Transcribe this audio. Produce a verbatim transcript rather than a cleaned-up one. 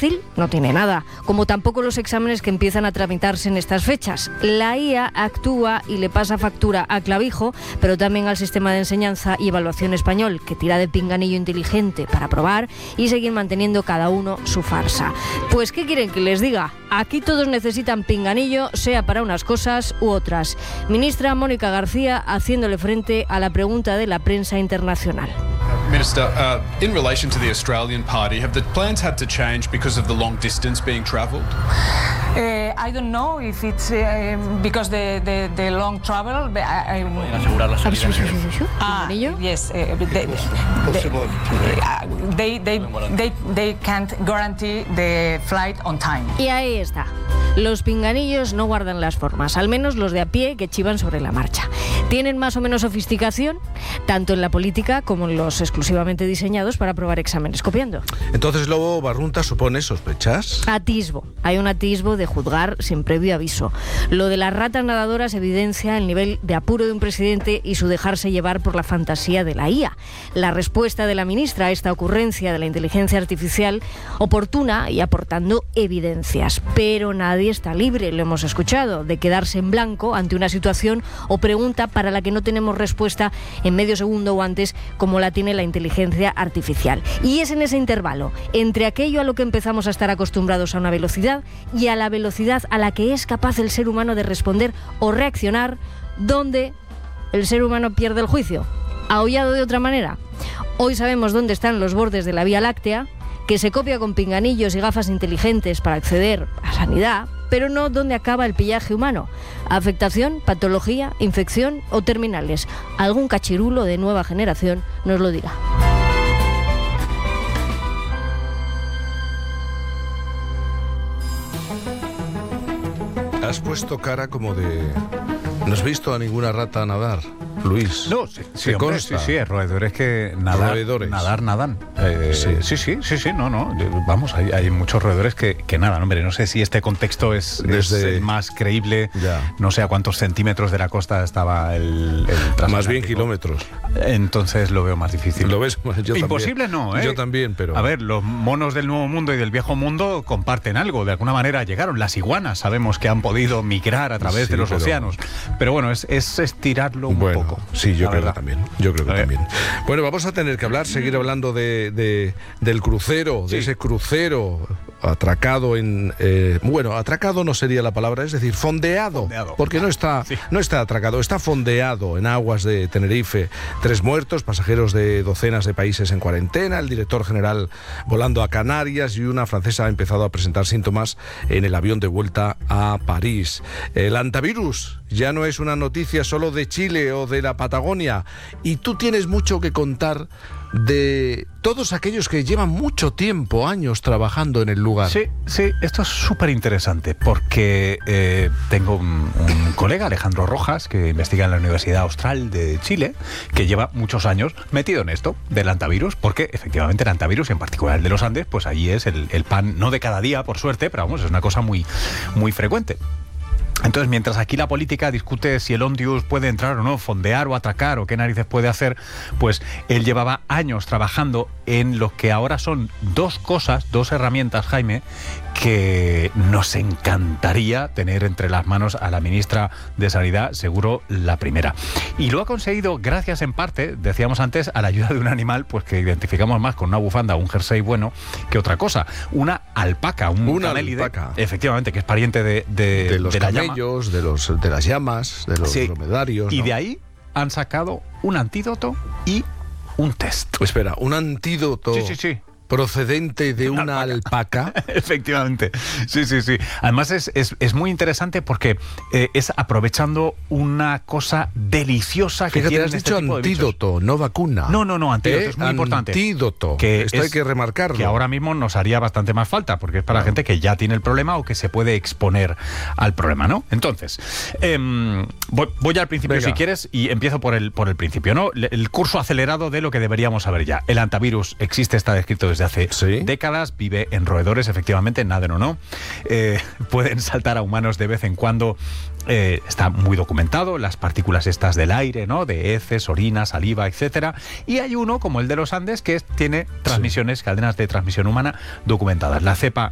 fácil no tiene nada, como tampoco los exámenes que empiezan a tramitarse en estas fechas. La I A actúa y le pasa factura a Clavijo, pero también al sistema de enseñanza y evaluación español, que tira de pinganillo inteligente para probar y seguir manteniendo cada uno su farsa. Pues, ¿qué quieren que les diga? Aquí todos necesitan pinganillo, sea para unas cosas u otras. Ministra Mónica García haciéndole frente a la pregunta de la prensa internacional. Minister, uh, in relation to the Australian party, have the plans had to change because of the long distance being travelled? Uh, I don't know if it's uh, because the, the, the long travel. But I, I, asegurar la salida. Ah, yes. Uh, they, they, they, they, they can't guarantee the flight on time. Y ahí está. Los pinganillos no guardan las formas, al menos los de a pie que chivan sobre la marcha. Tienen más o menos sofisticación, tanto en la política como en los exclusivamente diseñados para aprobar exámenes copiando. Entonces, Lobo Barrunta, supone sospechas. Atisbo. Hay un atisbo de juzgar sin previo aviso. Lo de las ratas nadadoras evidencia el nivel de apuro de un presidente y su dejarse llevar por la fantasía de la I A. La respuesta de la ministra a esta ocurrencia de la inteligencia artificial, oportuna y aportando evidencias. Pero nadie está libre, lo hemos escuchado, de quedarse en blanco ante una situación o pregunta para la que no tenemos respuesta en medio segundo o antes, como la tiene la inteligencia artificial. Y es en ese intervalo, entre aquello a lo que empezamos a estar acostumbrados a una velocidad y a la velocidad a la que es capaz el ser humano de responder o reaccionar, donde el ser humano pierde el juicio. ¿Aullado de otra manera? Hoy sabemos dónde están los bordes de la Vía Láctea, que se copia con pinganillos y gafas inteligentes para acceder a sanidad, pero no dónde acaba el pillaje humano. Afectación, patología, infección o terminales. Algún cachirulo de nueva generación nos lo dirá. Has puesto cara como de... ¿No has visto a ninguna rata nadar, Luis? No, sí, sí, hombre, sí, sí, roedores que nadar, roedores. nadar, nadan. Eh, sí. sí, sí, sí, sí, no, no, vamos, hay, hay muchos roedores que, que nadan, hombre, no sé si este contexto es, Desde... es más creíble, ya. No sé a cuántos centímetros de la costa estaba el... el más bien kilómetros. Entonces lo veo más difícil. ¿Lo ves? Yo Imposible también. no, ¿eh? Yo también, pero... A ver, los monos del Nuevo Mundo y del Viejo Mundo comparten algo, de alguna manera llegaron. Las iguanas sabemos que han podido migrar a través sí, de los pero... océanos. Pero bueno, es, es estirarlo un bueno, poco. Sí, yo creo que también. Yo creo que también. Bueno, vamos a tener que hablar, seguir hablando de, de del crucero, sí. de ese crucero atracado en... Eh, bueno, atracado no sería la palabra, es decir, fondeado. fondeado. Porque no está, sí. no está atracado, está fondeado en aguas de Tenerife. Tres muertos, pasajeros de docenas de países en cuarentena, el director general volando a Canarias y una francesa ha empezado a presentar síntomas en el avión de vuelta a París. El antivirus ya no es una noticia solo de Chile o de la Patagonia, y tú tienes mucho que contar de todos aquellos que llevan mucho tiempo, años trabajando en el lugar. Sí, sí, esto es súper interesante porque eh, tengo un, un colega, Alejandro Rojas, que investiga en la Universidad Austral de Chile, que lleva muchos años metido en esto del antivirus, porque efectivamente el antivirus, y en particular el de los Andes, pues allí es el, el pan, no de cada día, por suerte, pero vamos, es una cosa muy, muy frecuente. Entonces, mientras aquí la política discute si el Ondius puede entrar o no, fondear o atracar o qué narices puede hacer, pues él llevaba años trabajando en lo que ahora son dos cosas, dos herramientas, Jaime, que nos encantaría tener entre las manos a la ministra de Sanidad, seguro la primera. Y lo ha conseguido gracias en parte, decíamos antes, a la ayuda de un animal pues que identificamos más con una bufanda o un jersey bueno que otra cosa. Una alpaca, un una camélide, alpaca. Efectivamente, que es pariente de, de, de los de la camellos, llama. de, los, de las llamas, de los sí. dromedarios. Y ¿no? de ahí han sacado un antídoto y un test. Espera, un antídoto... Sí, sí, sí. procedente de una, una alpaca. Efectivamente, sí, sí, sí. Además es, es, es muy interesante porque eh, es aprovechando una cosa deliciosa que Fíjate, tienen has este dicho tipo antídoto, no vacuna. No, no, no, antídoto, ¿Eh? es muy importante. Antídoto, que esto es, hay que remarcarlo. Que ahora mismo nos haría bastante más falta, porque es para la gente que ya tiene el problema o que se puede exponer al problema, ¿no? Entonces, eh, voy, voy al principio Venga. si quieres y empiezo por el, por el principio, ¿no? El curso acelerado de lo que deberíamos saber ya. El antivirus existe, está descrito desde hace ¿Sí? décadas, vive en roedores, efectivamente, naden o no. Eh, pueden saltar a humanos de vez en cuando. Eh, está muy documentado, las partículas estas del aire, ¿no? De heces, orina, saliva, etcétera. Y hay uno, como el de los Andes, que es, tiene transmisiones, sí. cadenas de transmisión humana documentadas. La cepa